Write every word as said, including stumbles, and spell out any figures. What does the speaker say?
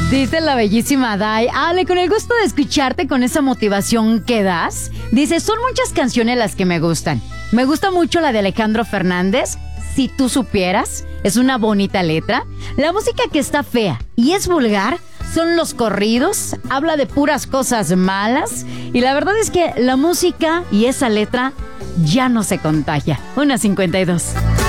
Dice la bellísima Dai. Ale, con el gusto de escucharte con esa motivación que das. Dice, son muchas canciones las que me gustan. Me gusta mucho la de Alejandro Fernández, Si tú supieras. Es una bonita letra. La música que está fea y es vulgar son los corridos. Habla de puras cosas malas. Y la verdad es que la música y esa letra ya no se contagia. Una cincuenta y dos.